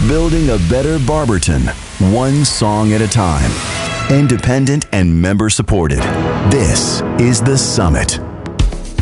Building a better Barberton, one song at a time. Independent and member supported. This is The Summit.